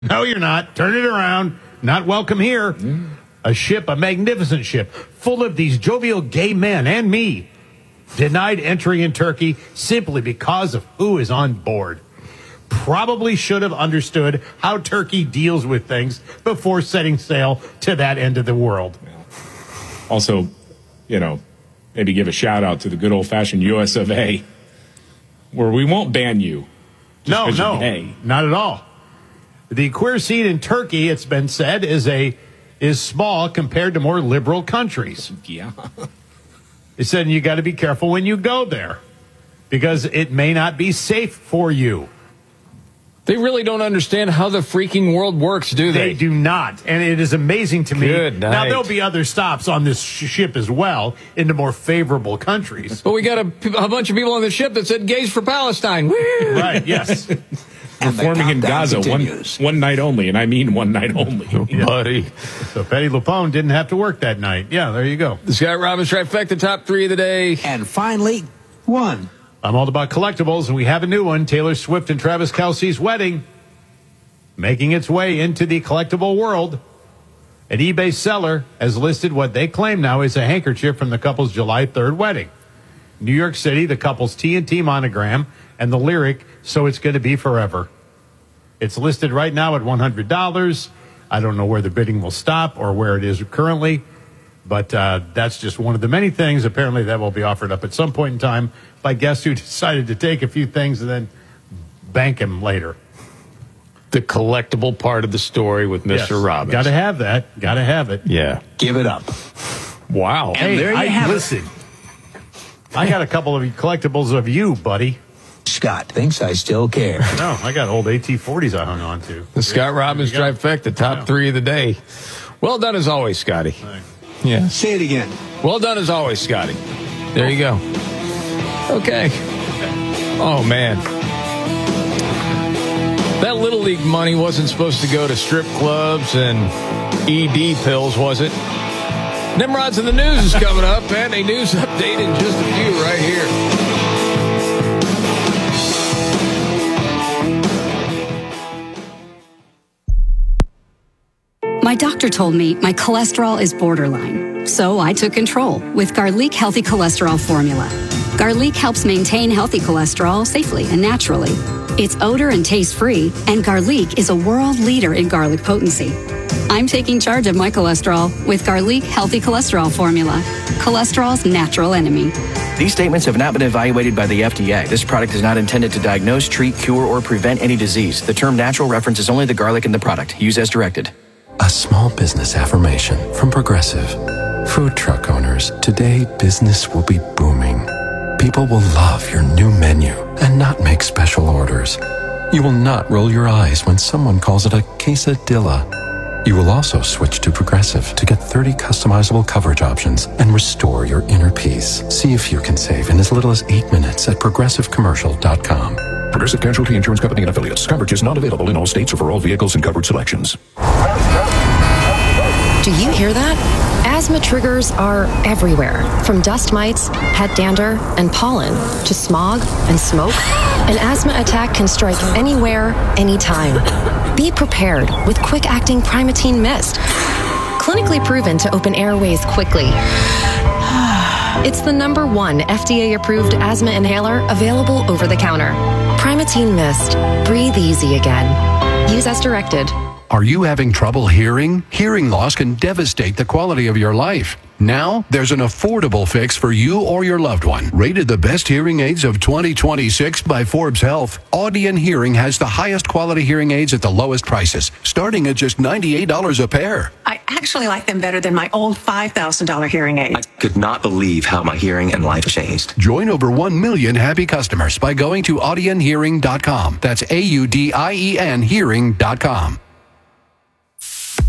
No, you're not. Turn it around. Not welcome here. A ship, a magnificent ship, full of these jovial gay men and me, denied entry in Turkey simply because of who is on board. Probably should have understood how Turkey deals with things before setting sail to that end of the world. Also, maybe give a shout out to the good old-fashioned US of A, where we won't ban you. No, not at all. The queer scene in Turkey, it's been said, is small compared to more liberal countries. Yeah. It said you got to be careful when you go there because it may not be safe for you. They really don't understand how the freaking world works, do they? They do not. And it is amazing to me. Good night. Now, there'll be other stops on this ship as well into more favorable countries. But we got a bunch of people on the ship that said gays for Palestine. Woo! Right, yes. Performing in Gaza one night only, and I mean one night only. Yeah. Buddy. So Petty LuPone didn't have to work that night. Yeah, there you go. The Scott Robbins Trifecta, top 3 of the day. And finally, one. I'm all about collectibles, and we have a new one. Taylor Swift and Travis Kelce's wedding, making its way into the collectible world. An eBay seller has listed what they claim now is a handkerchief from the couple's July 3rd wedding. New York City, the couple's TNT monogram, and the lyric, "So It's Going to Be Forever." It's listed right now at $100. I don't know where the bidding will stop or where it is currently, but that's just one of the many things apparently that will be offered up at some point in time by guests who decided to take a few things and then bank them later. The collectible part of the story with Mr. Robbins. Got to have that. Got to have it. Yeah. Give it up. Wow. And there you have it. Listen, I got a couple of collectibles of you, buddy. Scott thinks I still care. No, I got old AT-40s I hung on to. The Scott Robbins Trifecta, top 3 of the day. Well done as always, Scotty. Yeah. Say it again. Well done as always, Scotty. There you go. Okay. Oh, man. That Little League money wasn't supposed to go to strip clubs and ED pills, was it? Nimrod's in the News is coming up, and a news update in just a few right here. My doctor told me my cholesterol is borderline, so I took control with Garlic Healthy Cholesterol Formula. Garlic helps maintain healthy cholesterol safely and naturally. It's odor and taste-free, and Garlic is a world leader in garlic potency. I'm taking charge of my cholesterol with Garlic Healthy Cholesterol Formula, cholesterol's natural enemy. These statements have not been evaluated by the FDA. This product is not intended to diagnose, treat, cure, or prevent any disease. The term natural references only the garlic in the product. Use as directed. A small business affirmation from Progressive. Food truck owners, today business will be booming. People will love your new menu and not make special orders. You will not roll your eyes when someone calls it a quesadilla. You will also switch to Progressive to get 30 customizable coverage options and restore your inner peace. See if you can save in as little as 8 minutes at progressivecommercial.com. Progressive Casualty Insurance Company and Affiliates. Coverage is not available in all states or for all vehicles and coverage selections. Do you hear that? Asthma triggers are everywhere, from dust mites, pet dander, and pollen, to smog and smoke. An asthma attack can strike anywhere, anytime. Be prepared with quick-acting Primatene Mist. Clinically proven to open airways quickly. It's the #1 FDA-approved asthma inhaler available over the counter. Primatene Mist. Breathe easy again. Use as directed. Are you having trouble hearing? Hearing loss can devastate the quality of your life. Now, there's an affordable fix for you or your loved one. Rated the best hearing aids of 2026 by Forbes Health, Audion Hearing has the highest quality hearing aids at the lowest prices, starting at just $98 a pair. I actually like them better than my old $5,000 hearing aid. I could not believe how my hearing and life changed. Join over 1 million happy customers by going to audionhearing.com. That's AUDIEN hearing.com.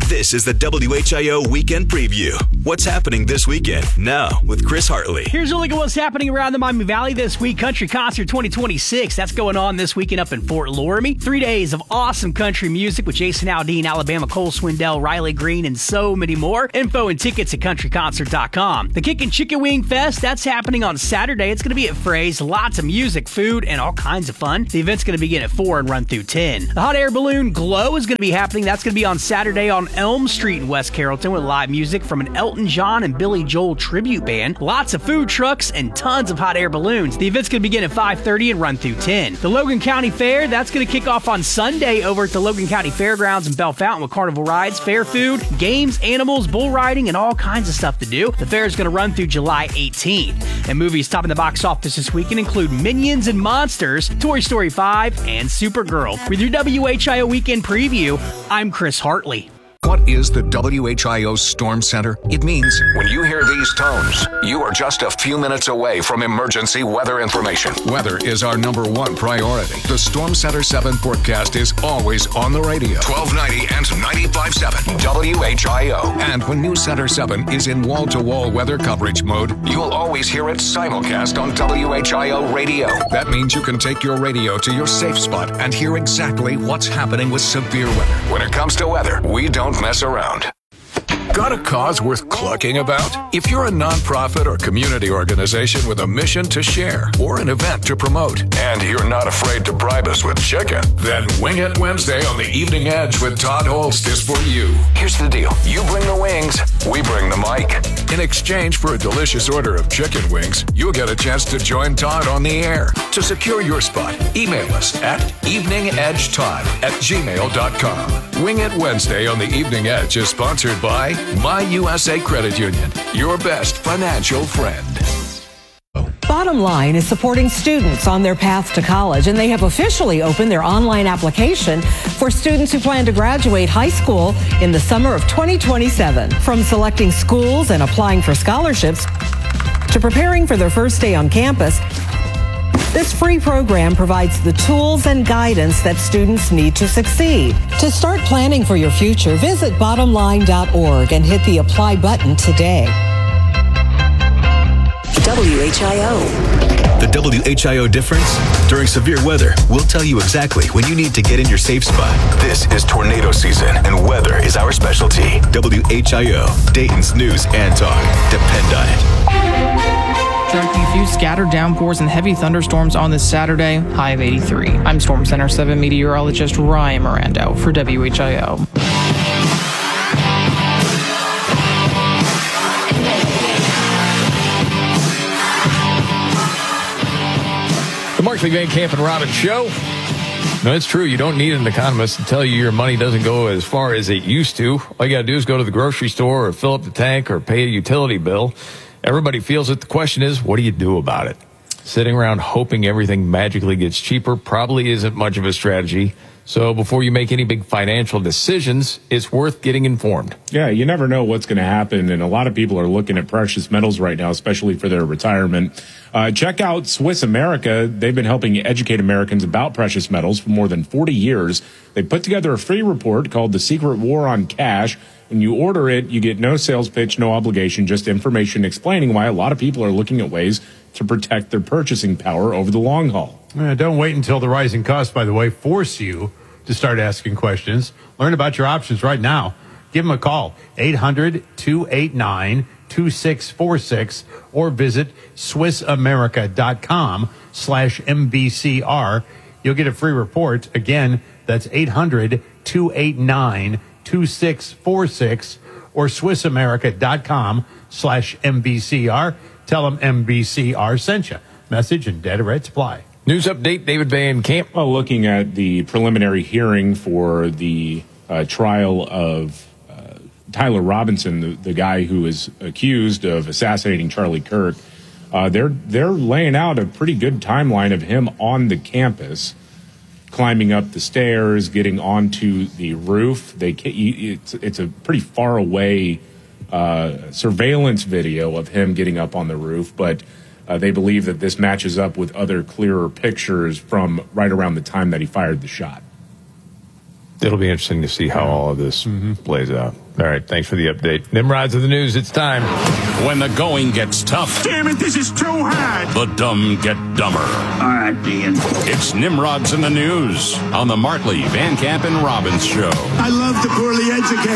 This is the WHIO Weekend Preview. What's happening this weekend? Now, with Chris Hartley. Here's a look at what's happening around the Miami Valley this week. Country Concert 2026. That's going on this weekend up in Fort Laramie. 3 days of awesome country music with Jason Aldean, Alabama, Cole Swindell, Riley Green, and so many more. Info and tickets at countryconcert.com. The Kickin' Chicken Wing Fest, that's happening on Saturday. It's going to be at Frey's. Lots of music, food, and all kinds of fun. The event's going to begin at 4 and run through 10. The Hot Air Balloon Glow is going to be happening. That's going to be on Saturday on Elm Street in West Carrollton with live music from an Elton John and Billy Joel tribute band. Lots of food trucks and tons of hot air balloons. The event's going to begin at 5:30 and run through 10. The Logan County Fair, that's going to kick off on Sunday over at the Logan County Fairgrounds in Bell Fountain with carnival rides, fair food, games, animals, bull riding, and all kinds of stuff to do. The fair is going to run through July 18th. And movies topping the box office this weekend include Minions and Monsters, Toy Story 5, and Supergirl. With your WHIO Weekend Preview, I'm Chris Hartley. What is the WHIO Storm Center? It means when you hear these tones, you are just a few minutes away from emergency weather information. Weather is our #1 priority. The Storm Center 7 forecast is always on the radio. 1290 and 95.7 WHIO. And when News Center 7 is in wall-to-wall weather coverage mode, you'll always hear it simulcast on WHIO radio. That means you can take your radio to your safe spot and hear exactly what's happening with severe weather. When it comes to weather, we don't mess around. Got a cause worth clucking about? If you're a nonprofit or community organization with a mission to share or an event to promote, and you're not afraid to bribe us with chicken, then Wing It Wednesday on the Evening Edge with Todd Holst is for you. Here's the deal. You bring the wings, we bring the mic. In exchange for a delicious order of chicken wings, you'll get a chance to join Todd on the air. To secure your spot, email us at eveningedgetodd@gmail.com. Wing It Wednesday on the Evening Edge is sponsored by My USA Credit Union, your best financial friend. Bottom Line is supporting students on their path to college, and they have officially opened their online application for students who plan to graduate high school in the summer of 2027. From selecting schools and applying for scholarships to preparing for their first day on campus, this free program provides the tools and guidance that students need to succeed. To start planning for your future, visit bottomline.org and hit the apply button today. WHIO. The WHIO difference? During severe weather, we'll tell you exactly when you need to get in your safe spot. This is tornado season, and weather is our specialty. WHIO, Dayton's news and talk. Depend on it. Tracking a few scattered downpours and heavy thunderstorms on this Saturday, high of 83. I'm Storm Center 7 meteorologist Ryan Mirando for WHIO. The Markley Van Camp and Robbins Show. No, it's true. You don't need an economist to tell you your money doesn't go as far as it used to. All you got to do is go to the grocery store or fill up the tank or pay a utility bill. Everybody feels it. The question is, what do you do about it? Sitting around hoping everything magically gets cheaper probably isn't much of a strategy. So before you make any big financial decisions, it's worth getting informed. Yeah, you never know what's going to happen, and a lot of people are looking at precious metals right now, especially for their retirement. Check out Swiss America. They've been helping educate Americans about precious metals for more than 40 years. They put together a free report called The Secret War on Cash. When you order it, you get no sales pitch, no obligation, just information explaining why a lot of people are looking at ways to protect their purchasing power over the long haul. Don't wait until the rising costs, by the way, force you to start asking questions. Learn about your options right now. Give them a call, 800-289-2646, or visit SwissAmerica.com/MBCR. You'll get a free report. Again, that's 800-289-2646 or SwissAmerica.com/MBCR. Tell them MBCR sent you. Message and data rates apply. News update, David Van Camp. Well, looking at the preliminary hearing for the trial of Tyler Robinson, the guy who is accused of assassinating Charlie Kirk, they're laying out a pretty good timeline of him on the campus, climbing up the stairs, getting onto the roof. It's a pretty far away surveillance video of him getting up on the roof, but they believe that this matches up with other clearer pictures from right around the time that he fired the shot. It'll be interesting to see how all of this plays out. All right, thanks for the update. Nimrods of the news, it's time. When the going gets tough. Damn it, this is too hard. The dumb get dumber. All right, Dean. It's Nimrods in the News on the Martley, Van Camp, and Robbins Show. I love the poorly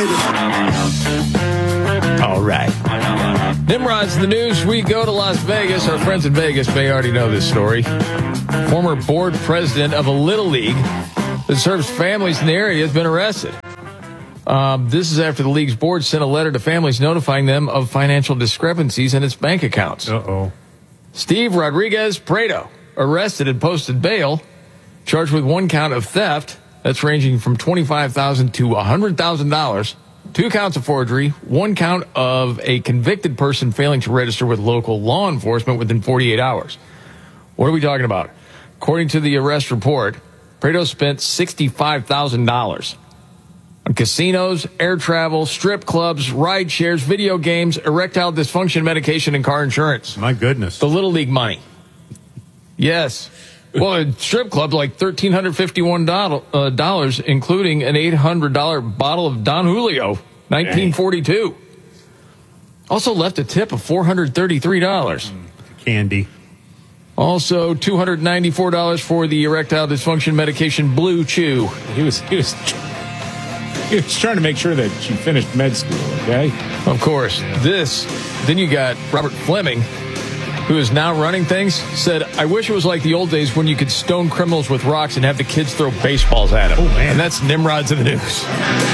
educated. All right. Nimrods in the news, we go to Las Vegas. Our friends in Vegas may already know this story. Former board president of a Little League that serves families in the area has been arrested. This is after the league's board sent a letter to families notifying them of financial discrepancies in its bank accounts. Steve Rodriguez Prado, arrested and posted bail, charged with 1 count of theft. That's ranging from $25,000 to $100,000. 2 counts of forgery, 1 count of a convicted person failing to register with local law enforcement within 48 hours. What are we talking about? According to the arrest report, Prado spent $65,000 on casinos, air travel, strip clubs, ride shares, video games, erectile dysfunction medication, and car insurance. My goodness. The Little League money. Yes. Well, a strip club, like $1,351, including an $800 bottle of Don Julio, 1942. Also left a tip of $433. Candy. Also, $294 for the erectile dysfunction medication Blue Chew. He was trying to make sure that she finished med school, okay? Of course. Then you got Robert Fleming, who is now running things, said, I wish it was like the old days when you could stone criminals with rocks and have the kids throw baseballs at them. Oh, man. And that's Nimrods in the news.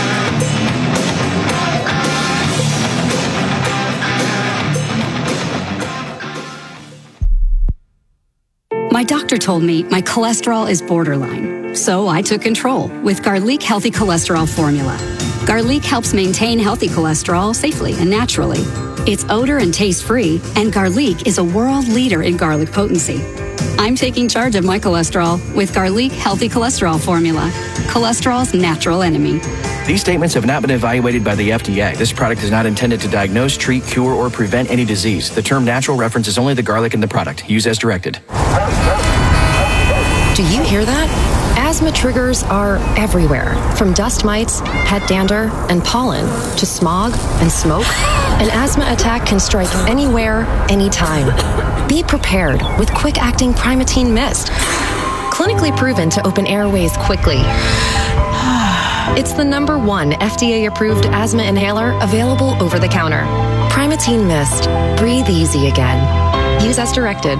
My doctor told me my cholesterol is borderline, so I took control with Garlic Healthy Cholesterol Formula. Garlic helps maintain healthy cholesterol safely and naturally. It's odor and taste-free, and Garlic is a world leader in garlic potency. I'm taking charge of my cholesterol with Garlic Healthy Cholesterol Formula, cholesterol's natural enemy. These statements have not been evaluated by the FDA. This product is not intended to diagnose, treat, cure, or prevent any disease. The term natural references only the garlic in the product. Use as directed. Do you hear that? Asthma triggers are everywhere, from dust mites, pet dander, and pollen, to smog and smoke. An asthma attack can strike anywhere, anytime. Be prepared with quick-acting Primatene Mist. Clinically proven to open airways quickly. It's the #1 FDA-approved asthma inhaler available over the counter. Primatene Mist. Breathe easy again. Use as directed.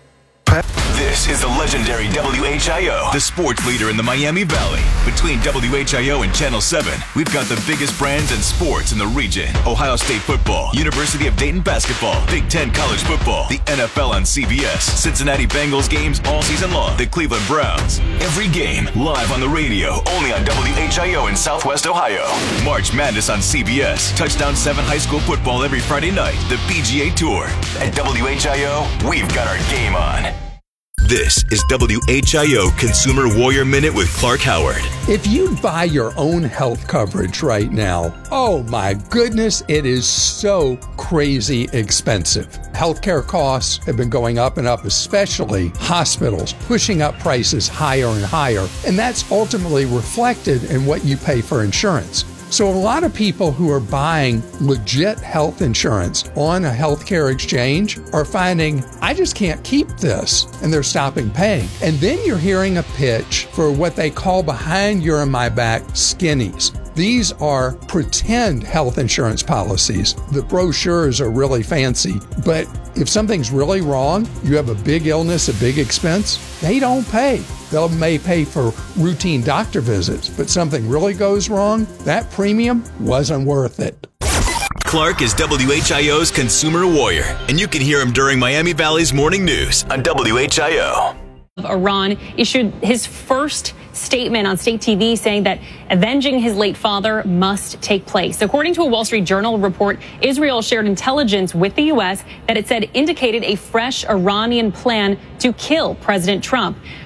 This is the legendary WHIO, the sports leader in the Miami Valley. Between WHIO and Channel 7, we've got the biggest brands and sports in the region. Ohio State football, University of Dayton basketball, Big Ten college football, the NFL on CBS, Cincinnati Bengals games all season long, the Cleveland Browns. Every game live on the radio, only on WHIO in Southwest Ohio. March Madness on CBS, Touchdown 7 high school football every Friday night, the PGA Tour. At WHIO, we've got our game on. This is WHIO Consumer Warrior Minute with Clark Howard. If you buy your own health coverage right now, oh my goodness, it is so crazy expensive. Healthcare costs have been going up and up, especially hospitals, pushing up prices higher and higher. And that's ultimately reflected in what you pay for insurance. So a lot of people who are buying legit health insurance on a healthcare exchange are finding, I just can't keep this, and they're stopping paying. And then you're hearing a pitch for what they call behind your and my back skinnies. These are pretend health insurance policies. The brochures are really fancy, but if something's really wrong, you have a big illness, a big expense, they don't pay. They may pay for routine doctor visits, but something really goes wrong, that premium wasn't worth it. Clark is WHIO's Consumer Warrior, and you can hear him during Miami Valley's Morning News on WHIO. Iran issued his first statement on state TV saying that avenging his late father must take place. According to a Wall Street Journal report, Israel shared intelligence with the U.S. that it said indicated a fresh Iranian plan to kill President Trump.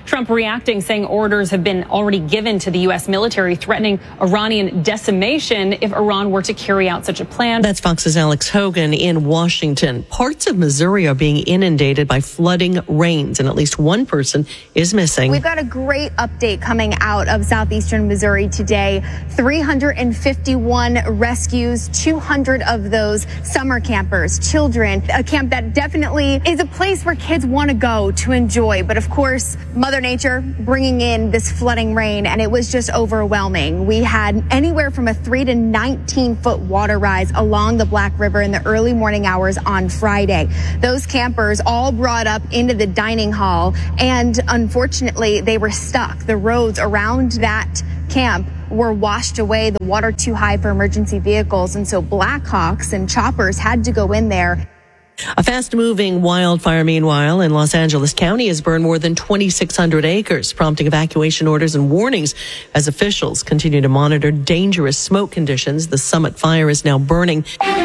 Trump reacting, saying orders have been already given to the U.S. military, threatening Iranian decimation if Iran were to carry out such a plan. That's Fox's Alex Hogan in Washington. Parts of Missouri are being inundated by flooding rains, and at least one person is missing. We've got a great update coming out of southeastern Missouri today. 351 rescues, 200 of those summer campers, children. A camp that definitely is a place where kids want to go to enjoy. But of course, Mother Nature bringing in this flooding rain, and it was just overwhelming. We had anywhere from a 3 to 19-foot water rise along the Black River in the early morning hours on Friday. Those campers all brought up into the dining hall, and unfortunately, they were stuck. The roads around that camp were washed away, the water too high for emergency vehicles, and so Blackhawks and choppers had to go in there. A fast-moving wildfire, meanwhile, in Los Angeles County has burned more than 2,600 acres, prompting evacuation orders and warnings as officials continue to monitor dangerous smoke conditions. The Summit fire is now burning.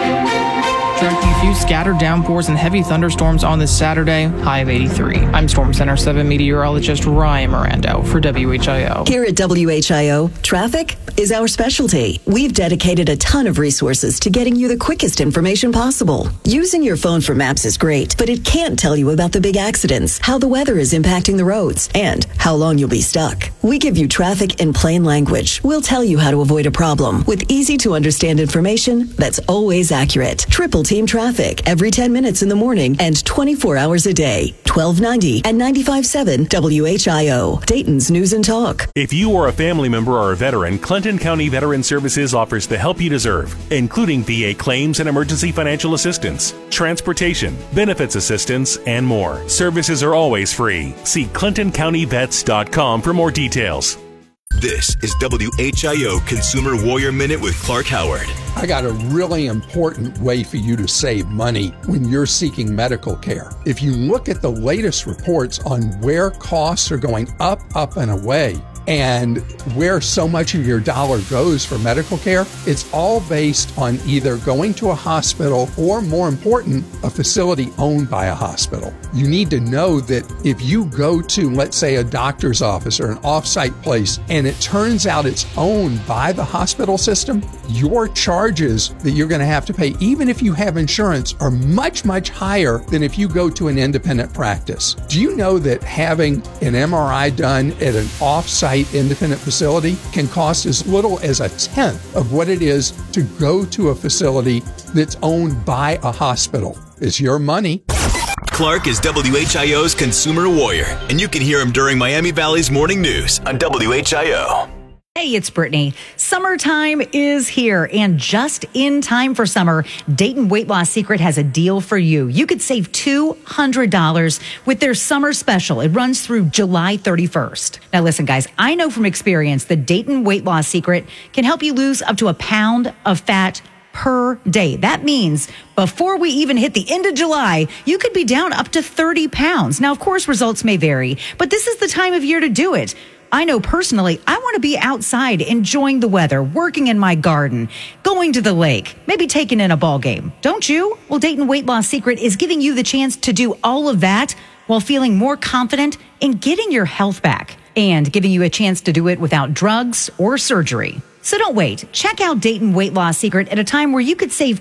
Tracking a few scattered downpours and heavy thunderstorms on this Saturday, high of 83. I'm Storm Center 7 meteorologist Ryan Mirando for WHIO. Here at WHIO, traffic is our specialty. We've dedicated a ton of resources to getting you the quickest information possible. Using your phone for maps is great, but it can't tell you about the big accidents, how the weather is impacting the roads, and how long you'll be stuck. We give you traffic in plain language. We'll tell you how to avoid a problem with easy-to-understand information that's always accurate. Triple Team Traffic every 10 minutes in the morning and 24 hours a day. 1290 and 95.7 WHIO, Dayton's News and Talk. If you are a family member or a veteran, Clinton County Veteran Services offers the help you deserve, including VA claims and emergency financial assistance, transportation, benefits assistance, and more. Services are always free. See ClintonCountyVets.com for more details. This is WHIO Consumer Warrior Minute with Clark Howard. I got a really important way for you to save money when you're seeking medical care. If you look at the latest reports on where costs are going up, and away, and where so much of your dollar goes for medical care, it's all based on either going to a hospital or, more important, a facility owned by a hospital. You need to know that if you go to, let's say, a doctor's office or an off-site place, and it turns out it's owned by the hospital system, your charges that you're going to have to pay, even if you have insurance, are much, much higher than if you go to an independent practice. Do you know that having an MRI done at an off-site independent facility can cost as little as a tenth of what it is to go to a facility that's owned by a hospital? It's your money. Clark is WHIO's Consumer Warrior, and you can hear him during Miami Valley's Morning News on WHIO. Hey, it's Brittany. Summertime is here, and just in time for summer, Dayton Weight Loss Secret has a deal for you. You could save $200 with their summer special. It runs through July 31st. Now listen, guys, I know from experience that Dayton Weight Loss Secret can help you lose up to a pound of fat per day. That means before we even hit the end of July, you could be down up to 30 pounds. Now, of course, results may vary, but this is the time of year to do it. I know personally, I want to be outside enjoying the weather, working in my garden, going to the lake, maybe taking in a ball game. Don't you? Well, Dayton Weight Loss Secret is giving you the chance to do all of that while feeling more confident in getting your health back and giving you a chance to do it without drugs or surgery. So don't wait. Check out Dayton Weight Loss Secret at a time where you could save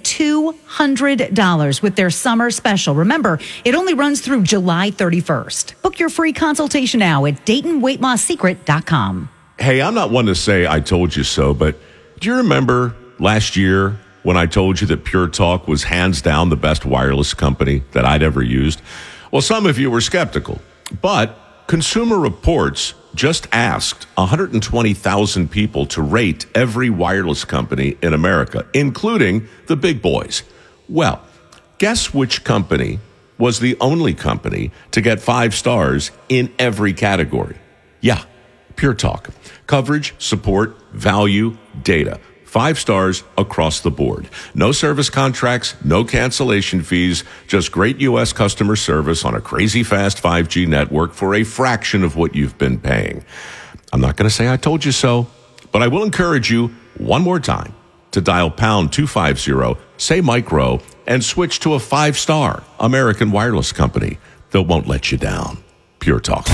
$200 with their summer special. Remember, it only runs through July 31st. Book your free consultation now at DaytonWeightLossSecret.com. Hey, I'm not one to say I told you so, but do you remember last year when I told you that Pure Talk was hands down the best wireless company that I'd ever used? Well, some of you were skeptical, but Consumer Reports just asked 120,000 people to rate every wireless company in America, including the big boys. Well, guess which company was the only company to get 5 stars in every category? Yeah, Pure Talk. Coverage, support, value, data. 5 stars across the board. No service contracts, no cancellation fees, just great U.S. customer service on a crazy fast 5G network for a fraction of what you've been paying. I'm not going to say I told you so, but I will encourage you one more time to dial pound 250, say micro, and switch to a 5-star American wireless company that won't let you down. Pure Talk.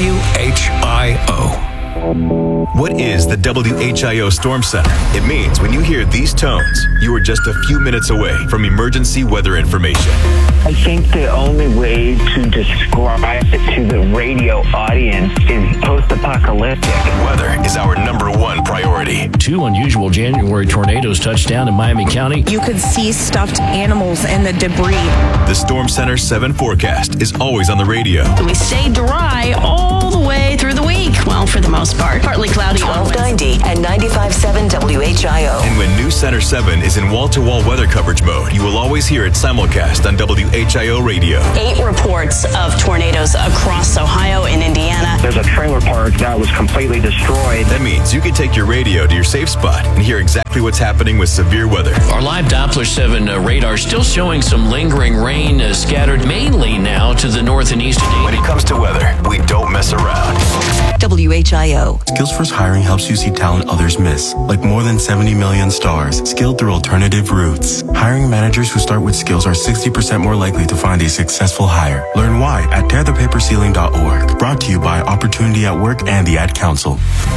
WHIO. What is the WHIO Storm Center? It means when you hear these tones, you are just a few minutes away from emergency weather information. I think the only way to describe it to the radio audience is post-apocalyptic. Weather is our #1 priority. 2 unusual January tornadoes touched down in Miami County. You could see stuffed animals and the debris. The Storm Center 7 forecast is always on the radio. We stay dry all the way through the week. Well, for the most part. Partly cloudy. 1290 and 95.7 WHIO. And when News Center 7 is in wall-to-wall weather coverage mode, you will always hear it simulcast on WHIO radio. 8 reports of tornadoes across Ohio and Indiana. There's a trailer park that was completely destroyed. That means you can take your radio to your safe spot and hear exactly what's happening with severe weather. Our live Doppler 7 radar still showing some lingering rain scattered mainly now to the north and east. When it comes to weather, we don't mess around. WHIO. Skillsforce Hiring helps you see talent others miss, like more than 70 million stars, skilled through alternative routes. Hiring managers who start with skills are 60% more likely to find a successful hire. Learn why at tearthepaperceiling.org. Brought to you by Opportunity at Work and the Ad Council.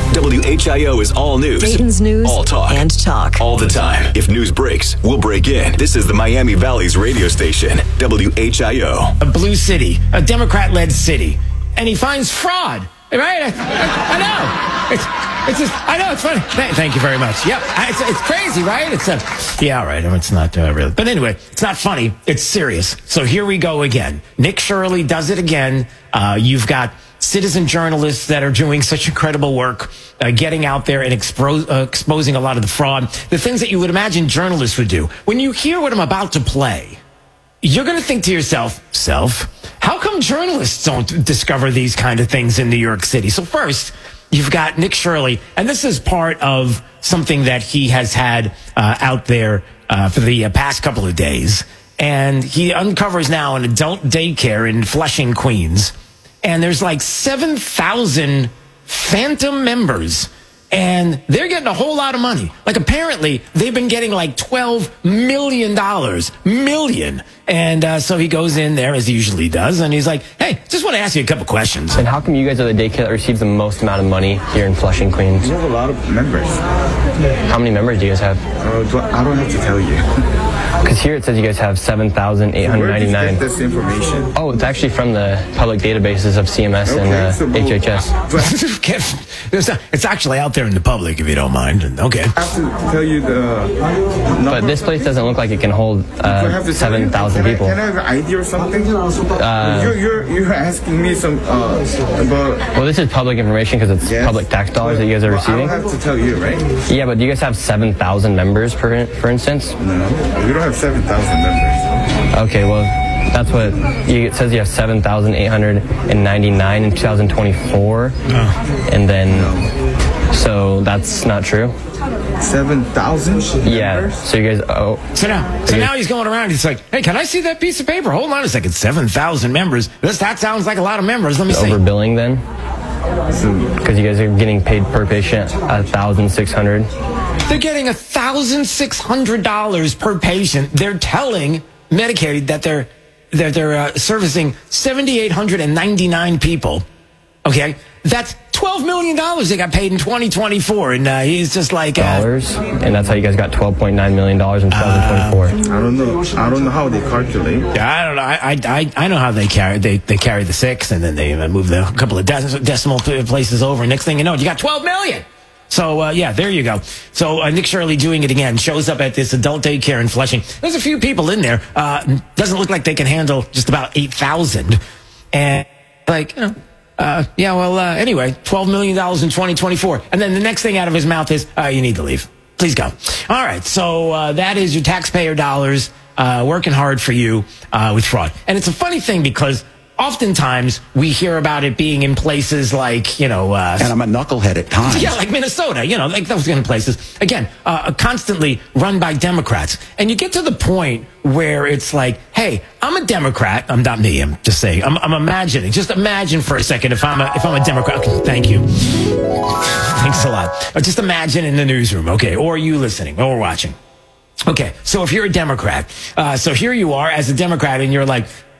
WHIO is all news. Dayton's news all talk. And talk. All the time. If news breaks, we'll break in. This is the Miami Valley's radio station, WHIO. A blue city, a Democrat-led city, and he finds fraud. Right? I know. It's just, I know, it's funny. Thank you very much. Yep. It's crazy, right? Yeah, all right. It's not really. But anyway, it's not funny. It's serious. So here we go again. Nick Shirley does it again. You've got citizen journalists that are doing such incredible work, getting out there and exposing a lot of the fraud, the things that you would imagine journalists would do. When you hear what I'm about to play, you're going to think to yourself, how come journalists don't discover these kind of things in New York City? So first, you've got Nick Shirley, and this is part of something that he has had out there for the past couple of days. And he uncovers now an adult daycare in Flushing, Queens. And there's like 7,000 phantom members. And they're getting a whole lot of money. Like, apparently, they've been getting like $12 million. And so he goes in there, as he usually does, and he's like, hey, just want to ask you a couple questions. And how come you guys are the daycare that receives the most amount of money here in Flushing, Queens? We have a lot of members. How many members do you guys have? I don't have to tell you. Because here it says you guys have 7,899. Where did you get this information? Oh, it's actually from the public databases of CMS and HHS. It's actually out there in the public, if you don't mind. Okay. I have to tell you the number. But this place doesn't look like it can hold 7,000 people. Can I have an ID or something? You're asking me some about... Well, this is public information because it's public tax dollars that you guys are receiving. I don't have to tell you, right? Yeah, but do you guys have 7,000 members, for instance? No, we don't have 7,000 members. Okay, well, that's what it says. You have 7,899 in 2024, and then so that's not true. 7,000? Yeah. So you guys. So now he's going around. He's like, hey, can I see that piece of paper? Hold on a second. 7,000 members. That sounds like a lot of members. Let me see. Overbilling then, because you guys are getting paid per patient $1,600. They're getting $1,600 per patient. They're telling Medicaid that they're servicing 7,899 people. Okay, that's $12 million they got paid in 2024, and he's just like dollars, and that's how you guys got $12.9 million in 2024. I don't know how they calculate. Yeah, I don't know. I know how they carry the 6, and then they move a couple of decimal places over. Next thing you know, you got $12 million. So, there you go. So, Nick Shirley doing it again, shows up at this adult daycare in Flushing. There's a few people in there. Doesn't look like they can handle just about 8,000. And, anyway, $12 million in 2024. And then the next thing out of his mouth is, you need to leave. Please go. All right. So, that is your taxpayer dollars, working hard for you, with fraud. And it's a funny thing because oftentimes we hear about it being in places like, and I'm a knucklehead at times. Yeah, like Minnesota, like those kind of places. Again, constantly run by Democrats. And you get to the point where it's like, hey, I'm a Democrat. I'm not me. I'm just saying. I'm imagining. Just imagine for a second if I'm a Democrat. Okay, thank you. Thanks a lot. Just imagine in the newsroom, okay, or you listening or watching. Okay, so if you're a Democrat, so here you are as a Democrat, and you're like,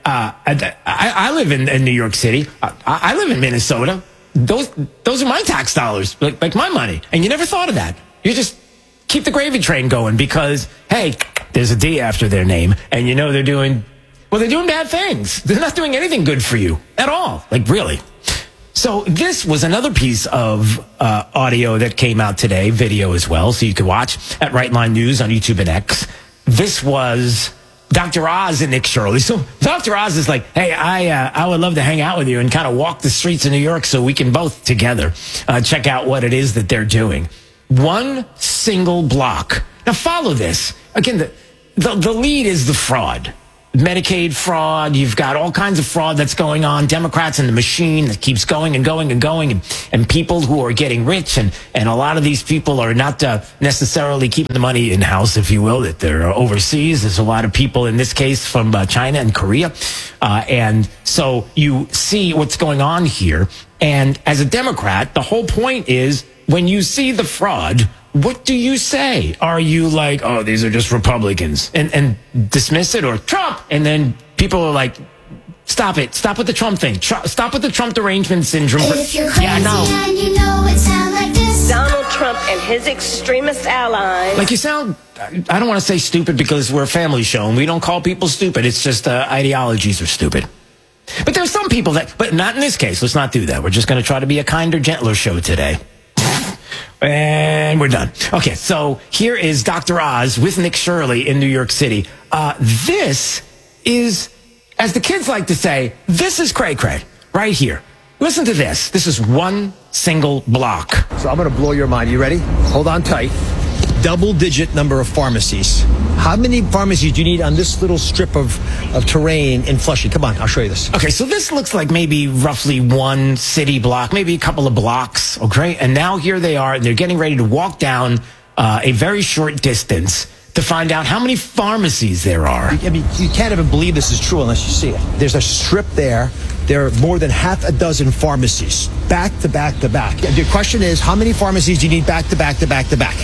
I live in New York City. I live in Minnesota. Those are my tax dollars, like my money. And you never thought of that. You just keep the gravy train going because, hey, there's a D after their name. And you know they're doing bad things. They're not doing anything good for you at all. Like, really. So this was another piece of audio that came out today, video as well, so you could watch at Right Line News on YouTube and X. This was Dr. Oz and Nick Shirley. So Dr. Oz is like, hey, I would love to hang out with you and kind of walk the streets of New York so we can both together check out what it is that they're doing. One single block. Now follow this. Again, the lead is the fraud. Medicaid fraud. You've got all kinds of fraud that's going on. Democrats and the machine that keeps going and going and going. And people who are getting rich. And a lot of these people are not necessarily keeping the money in-house, if you will, that they're overseas. There's a lot of people, in this case, from China and Korea. And so you see what's going on here. And as a Democrat, the whole point is when you see the fraud, what do you say? Are you like, oh, these are just Republicans and dismiss it, or Trump? And then people are like, stop it. Stop with the Trump thing. Stop with the Trump derangement syndrome. If you're crazy and you know it sounds like this. Donald Trump and his extremist allies. Like, you sound, I don't want to say stupid because we're a family show and we don't call people stupid. It's just ideologies are stupid. But there's some people but not in this case. Let's not do that. We're just going to try to be a kinder, gentler show today. And we're done. Okay, so here is Dr. Oz with Nick Shirley in New York City. This is, as the kids like to say, this is cray-cray right here. Listen to this. This is one single block. So I'm going to blow your mind. You ready? Hold on tight. Double-digit number of pharmacies. How many pharmacies do you need on this little strip of terrain in Flushing? Come on, I'll show you this. Okay, so this looks like maybe roughly one city block, maybe a couple of blocks, okay? And now here they are, and they're getting ready to walk down a very short distance to find out how many pharmacies there are. I mean, you can't even believe this is true unless you see it. There's a strip there. There are more than half a dozen pharmacies, back to back to back. The question is, how many pharmacies do you need back to back to back to back?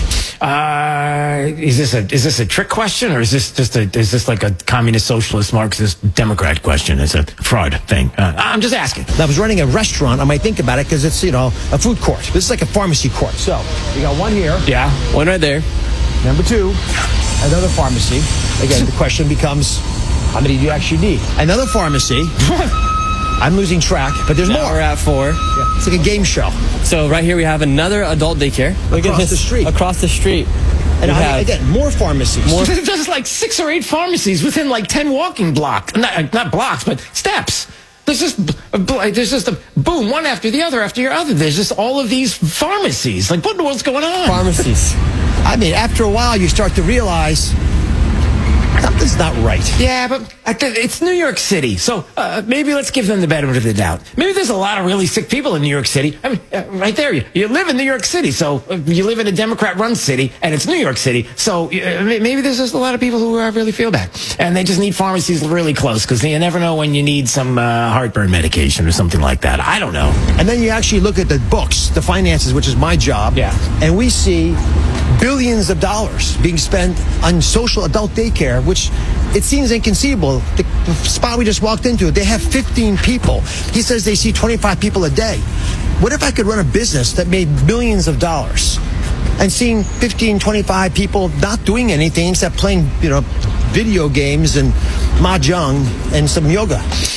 Is this a trick question, or is this like a communist, socialist, Marxist, Democrat question? It's a fraud thing. I'm just asking. I was running a restaurant. I might think about it because it's, a food court. This is like a pharmacy court. So we got one here. Yeah, one right there. Number two, another pharmacy. Again, the question becomes, how many do you actually need? Another pharmacy. I'm losing track, but there's more. We're at 4. Yeah. It's like a game show. So right here we have another adult daycare. Look across at this. The street. Across the street. And again, more pharmacies. There's like 6 or 8 pharmacies within like 10 walking blocks. Not blocks, but steps. There's just a boom, one after the other after your other. There's just all of these pharmacies. Like, what in the world's going on? Pharmacies. I mean, after a while, you start to realize something's not right. Yeah, but it's New York City, so maybe let's give them the benefit of the doubt. Maybe there's a lot of really sick people in New York City. I mean, right there, you live in New York City, so you live in a Democrat-run city, and it's New York City, so maybe there's just a lot of people who really feel bad, and they just need pharmacies really close, because you never know when you need some heartburn medication or something like that. I don't know. And then you actually look at the books, the finances, which is my job, and we see billions of dollars being spent on social adult daycare, which it seems inconceivable. The spot we just walked into, they have 15 people. He says they see 25 people a day. What if I could run a business that made millions of dollars and seeing 15, 25 people not doing anything except playing, video games and mahjong and some yoga?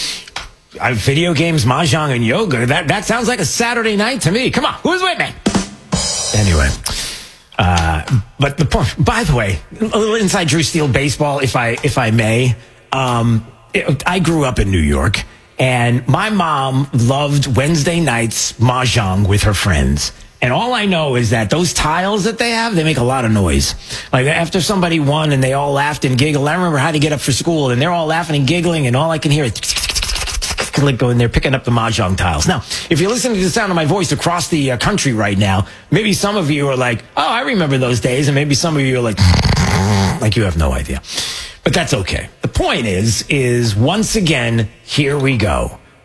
Video games, mahjong, and yoga. That sounds like a Saturday night to me. Come on, who's with me? Anyway. But the point, by the way, a little inside Drew Steele baseball, if I may. I grew up in New York, and my mom loved Wednesday nights mahjong with her friends. And all I know is that those tiles that they have, they make a lot of noise. Like after somebody won and they all laughed and giggled. I remember how to get up for school, and they're all laughing and giggling, and all I can hear is like going there picking up the mahjong tiles. Now, if you're listening to the sound of my voice across the country right now, maybe some of you are like, oh, I remember those days. And maybe some of you are like you have no idea. But that's okay. The point is once again, here we go.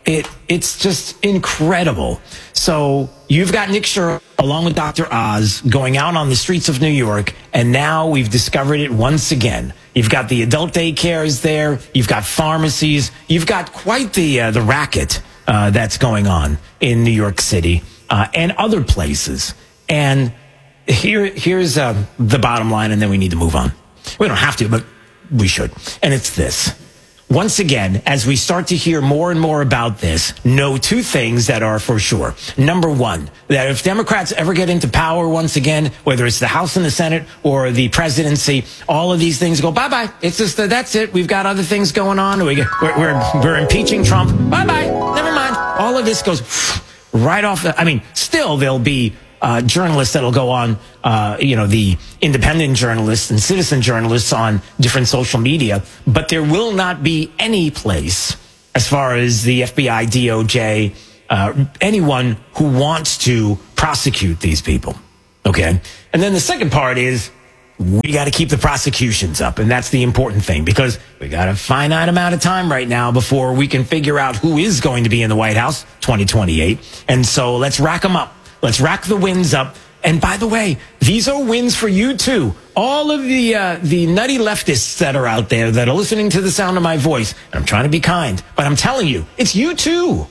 it's just incredible. So you've got Nick Sherrill along with Dr. Oz going out on the streets of New York, and now we've discovered it once again. You've got the adult daycares there. You've got pharmacies. You've got quite the racket that's going on in New York City and other places. And here's the bottom line, and then we need to move on. We don't have to, but we should. And it's this. Once again, as we start to hear more and more about this, know two things that are for sure. Number one, that if Democrats ever get into power once again, whether it's the House and the Senate or the presidency, all of these things go bye-bye. It's just that's it. We've got other things going on. We're impeaching Trump. Bye-bye. Never mind. All of this goes right off. Still there'll be journalists that'll go on, the independent journalists and citizen journalists on different social media, but there will not be any place as far as the FBI, DOJ, anyone who wants to prosecute these people. Okay. And then the second part is we got to keep the prosecutions up. And that's the important thing, because we got a finite amount of time right now before we can figure out who is going to be in the White House 2028. And so let's rack them up. Let's rack the wins up. And by the way, these are wins for you too. All of the nutty leftists that are out there that are listening to the sound of my voice. And I'm trying to be kind, but I'm telling you, it's you too.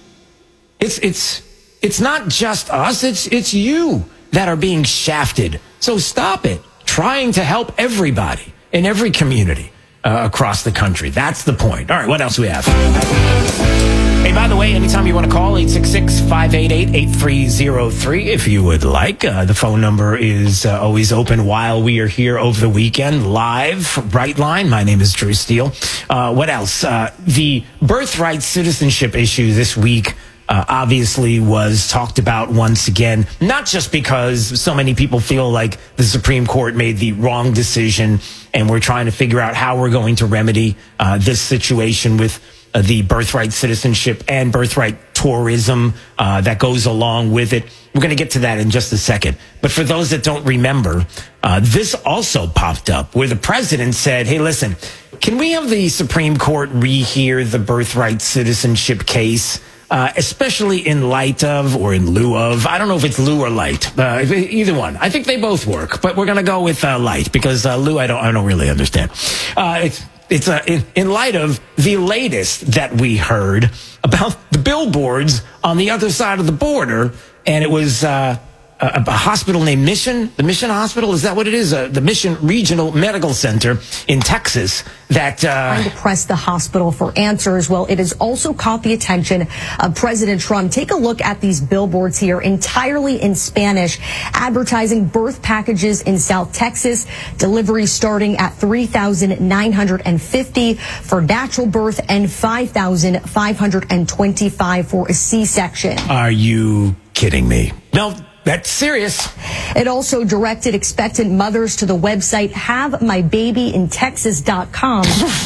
It's not just us. It's you that are being shafted. So stop it. Trying to help everybody in every community across the country. That's the point. All right, what else do we have? Hey, by the way, anytime you want to call, 866-588-8303 if you would like. The phone number is always open while we are here over the weekend, live, Bright Line. My name is Drew Steele. What else? The birthright citizenship issue this week obviously was talked about once again, not just because so many people feel like the Supreme Court made the wrong decision and we're trying to figure out how we're going to remedy this situation with the birthright citizenship and birthright tourism that goes along with it. We're going to get to that in just a second. But for those that don't remember, this also popped up where the president said, hey, listen, can we have the Supreme Court rehear the birthright citizenship case, especially in light of or in lieu of, I don't know if it's lieu or light, either one. I think they both work, but we're going to go with light because lieu I don't really understand. It's in light of the latest that we heard about the billboards on the other side of the border, and it was a hospital named Mission, the Mission Hospital, is that what it is? The Mission Regional Medical Center in Texas that trying to press the hospital for answers. Well, it has also caught the attention of President Trump. Take a look at these billboards here, entirely in Spanish, advertising birth packages in South Texas, delivery starting at $3,950 for natural birth and $5,525 for a C-section. Are you kidding me? No. That's serious. It also directed expectant mothers to the website HaveMyBabyInTexas.com.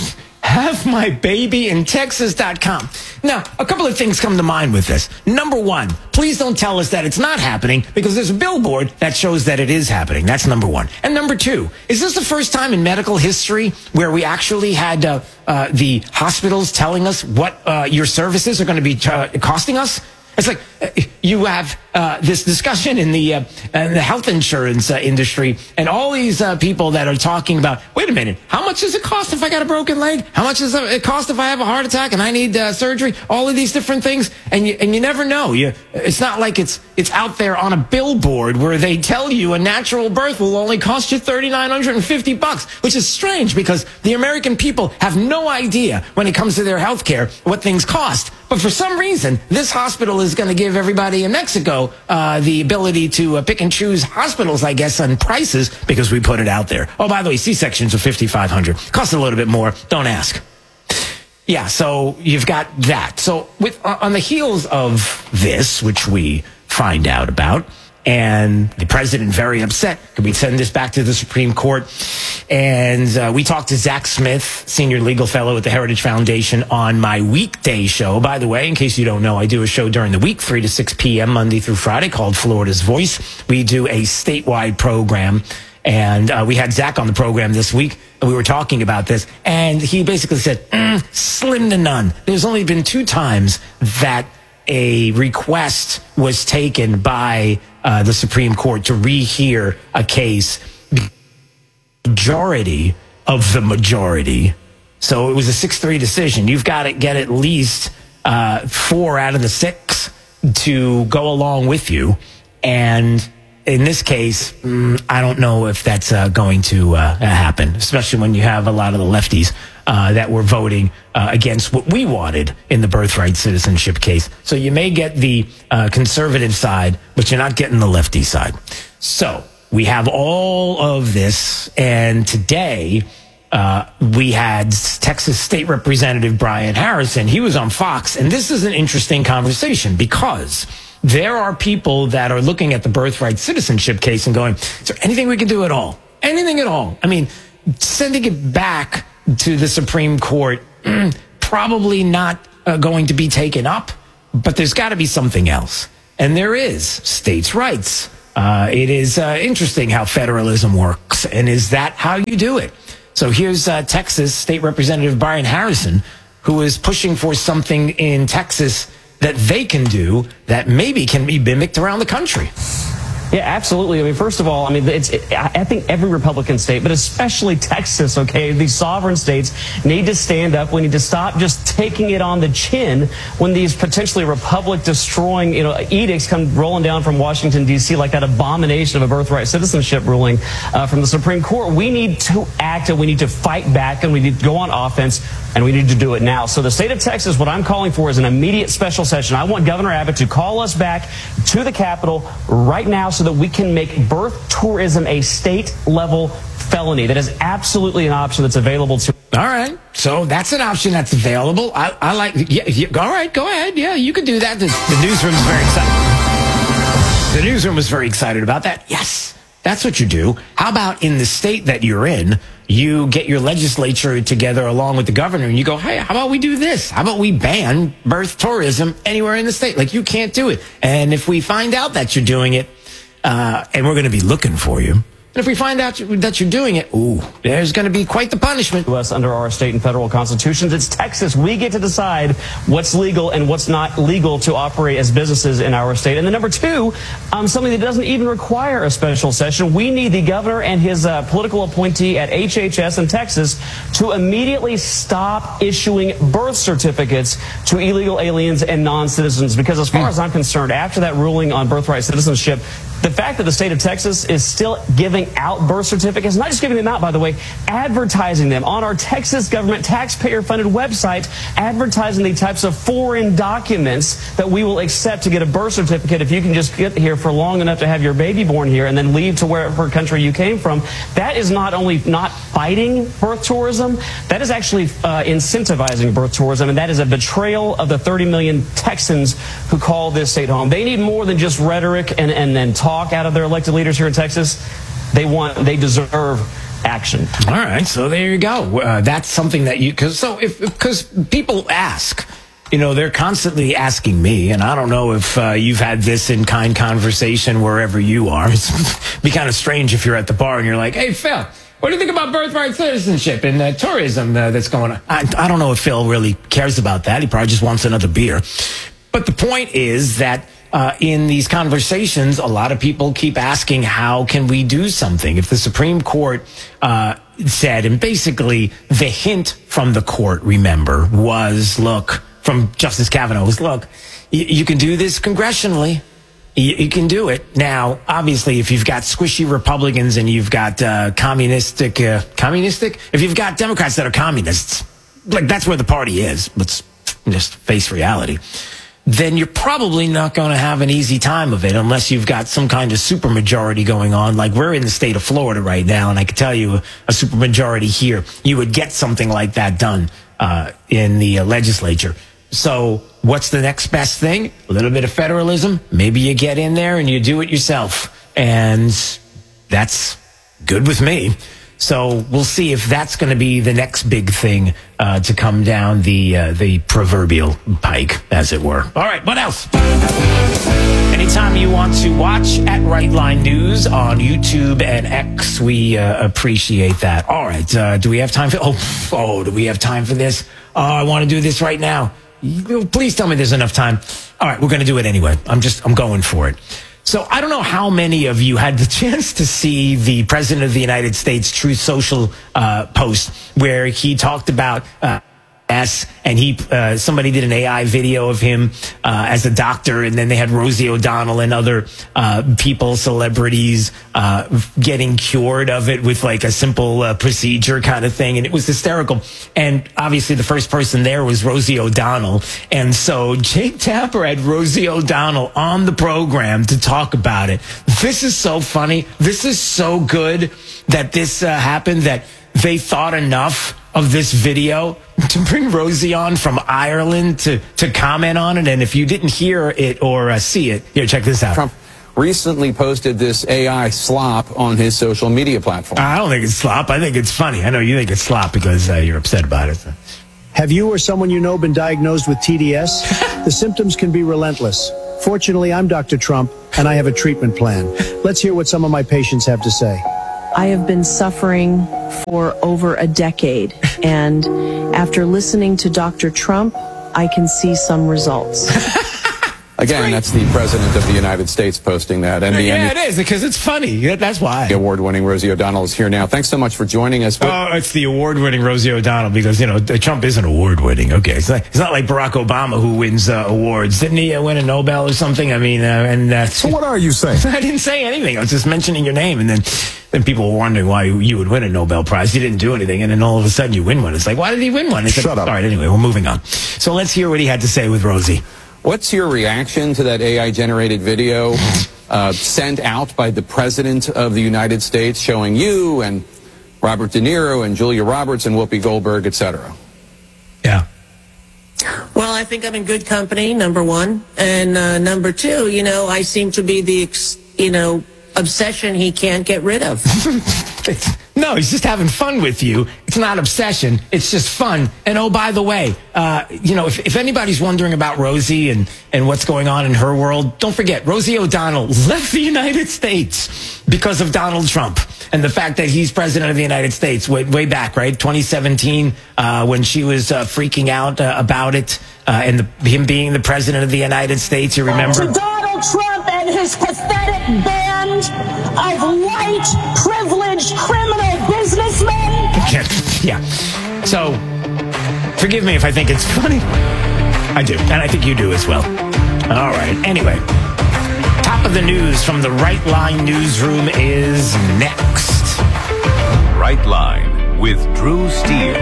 HaveMyBabyInTexas.com. Now, a couple of things come to mind with this. Number one, please don't tell us that it's not happening because there's a billboard that shows that it is happening. That's number one. And number two, is this the first time in medical history where we actually had the hospitals telling us what your services are going to be costing us? It's like you have this discussion in the health insurance industry, and all these people that are talking about, wait a minute, how much does it cost if I got a broken leg? How much does it cost if I have a heart attack and I need surgery? All of these different things, and you never know. It's not like it's out there on a billboard where they tell you a natural birth will only cost you $3,950, which is strange because the American people have no idea when it comes to their health care what things cost. But for some reason, this hospital is going to give everybody in Mexico the ability to pick and choose hospitals, I guess, and prices because we put it out there. Oh, by the way, C-sections are $5,500. Cost a little bit more. Don't ask. Yeah, so you've got that. So on the heels of this, which we find out about, and the president very upset. Could we send this back to the Supreme Court? And we talked to Zach Smith, senior legal fellow at the Heritage Foundation, on my weekday show. By the way, in case you don't know, I do a show during the week, 3 to 6 p.m., Monday through Friday, called Florida's Voice. We do a statewide program. And we had Zach on the program this week, and we were talking about this. And he basically said, slim to none. There's only been 2 times that a request was taken by the Supreme Court to rehear a case. Majority of the majority. So it was a 6-3 decision. You've got to get at least 4 out of the 6 to go along with you. And in this case, I don't know if that's going to happen, especially when you have a lot of the lefties that were voting against what we wanted in the birthright citizenship case. So you may get the conservative side, but you're not getting the lefty side. So we have all of this, and today we had Texas State Representative Brian Harrison. He was on Fox, and this is an interesting conversation because there are people that are looking at the birthright citizenship case and going, is there anything we can do at all? Anything at all? I mean, sending it back to the Supreme Court, probably not going to be taken up, but there's got to be something else. And there is states' rights. It is interesting how federalism works, and is that how you do it? So here's Texas State Representative Brian Harrison, who is pushing for something in Texas that they can do that maybe can be mimicked around the country. Yeah, absolutely. I mean, first of all, I mean, I think every Republican state, but especially Texas, okay, these sovereign states need to stand up. We need to stop just taking it on the chin when these potentially republic-destroying, edicts come rolling down from Washington, D.C., like that abomination of a birthright citizenship ruling from the Supreme Court. We need to act, and we need to fight back, and we need to go on offense, and we need to do it now. So the state of Texas, what I'm calling for is an immediate special session. I want Governor Abbott to call us back to the Capitol right now so that we can make birth tourism a state-level felony. That is absolutely an option that's available to. All right. So that's an option that's available. I like, yeah, all right, go ahead. Yeah, you can do that. The newsroom's very excited. The newsroom was very excited about that. Yes, that's what you do. How about in the state that you're in, you get your legislature together along with the governor and you go, hey, how about we do this? How about we ban birth tourism anywhere in the state? Like, you can't do it. And if we find out that you're doing it, and we're going to be looking for you. And if we find out that you're doing it, there's going to be quite the punishment. To us under our state and federal constitutions, it's Texas. We get to decide what's legal and what's not legal to operate as businesses in our state. And then number 2, something that doesn't even require a special session. We need the governor and his political appointee at HHS in Texas to immediately stop issuing birth certificates to illegal aliens and non-citizens. Because as far as I'm concerned, after that ruling on birthright citizenship, the fact that the state of Texas is still giving out birth certificates, not just giving them out, by the way, advertising them on our Texas government taxpayer-funded website, advertising the types of foreign documents that we will accept to get a birth certificate if you can just get here for long enough to have your baby born here and then leave to wherever country you came from. That is not only not fighting birth tourism, that is actually incentivizing birth tourism, and that is a betrayal of the 30 million Texans who call this state home. They need more than just rhetoric and talk out of their elected leaders here in Texas. They deserve action. All right, so there you go. That's something that because people ask, they're constantly asking me, and I don't know if you've had this in kind conversation wherever you are. It'd be kind of strange if you're at the bar and you're like, hey, Phil, what do you think about birthright citizenship and tourism that's going on? I don't know if Phil really cares about that. He probably just wants another beer. But the point is that in these conversations, a lot of people keep asking, how can we do something? If the Supreme Court said, and basically the hint from the court, remember, was, from Justice Kavanaugh was, you can do this congressionally. You can do it. Now, obviously, if you've got squishy Republicans and you've got communistic, if you've got Democrats that are communists, that's where the party is. Let's just face reality. Then you're probably not going to have an easy time of it unless you've got some kind of supermajority going on. Like, we're in the state of Florida right now, and I can tell you a supermajority here, you would get something like that done in the legislature. So what's the next best thing? A little bit of federalism. Maybe you get in there and you do it yourself. And that's good with me. So we'll see if that's going to be the next big thing to come down the proverbial pike, as it were. All right, what else? Anytime you want to watch at Right Line News on YouTube and X, we appreciate that. All right, do we have time for... do we have time for this? Oh, I want to do this right now. Please tell me there's enough time. All right, we're going to do it anyway. I'm going for it. So I don't know how many of you had the chance to see the President of the United States Truth Social post where he talked about... and somebody did an AI video of him as a doctor, and then they had Rosie O'Donnell and other people, celebrities, getting cured of it with like a simple procedure kind of thing, and it was hysterical. And obviously the first person there was Rosie O'Donnell, and so Jake Tapper had Rosie O'Donnell on the program to talk about it. This is so funny. This is so good that this happened, that they thought enough of this video to bring Rosie on from Ireland to comment on it. And if you didn't hear it or see it, here, check this out. Trump recently posted this AI slop on his social media platform. I don't think it's slop. I think it's funny. I know you think it's slop because you're upset about it. Have you or someone you know been diagnosed with TDS? The symptoms can be relentless. Fortunately, I'm Dr. Trump, and I have a treatment plan. Let's hear what some of my patients have to say. I have been suffering for over a decade, and after listening to Dr. Trump, I can see some results. Again, that's the President of the United States posting that. And it is, because it's funny. That's why. The award-winning Rosie O'Donnell is here now. Thanks so much for joining us. It's the award-winning Rosie O'Donnell because, Trump isn't award-winning. Okay, it's not like Barack Obama who wins awards. Didn't he win a Nobel or something? I mean, So what are you saying? I didn't say anything. I was just mentioning your name, and then people were wondering why you would win a Nobel Prize. You didn't do anything, and then all of a sudden you win one. It's like, why did he win one? Shut up. All right, anyway, we're moving on. So let's hear what he had to say with Rosie. What's your reaction to that AI-generated video sent out by the President of the United States showing you and Robert De Niro and Julia Roberts and Whoopi Goldberg, etc.? Yeah. Well, I think I'm in good company, number one. And number two, I seem to be the, obsession he can't get rid of. No, he's just having fun with you. It's not obsession. It's just fun. And oh, by the way, if anybody's wondering about Rosie and what's going on in her world, don't forget, Rosie O'Donnell left the United States because of Donald Trump and the fact that he's president of the United States way back, right? 2017, when she was freaking out about it and him being the president of the United States, you remember? To Donald Trump and his pathetic band of white, privileged, criminal businessmen. Yeah. So, forgive me if I think it's funny. I do, and I think you do as well. All right. Anyway, top of the news from the Right Line newsroom is next. Right Line with Drew Steele.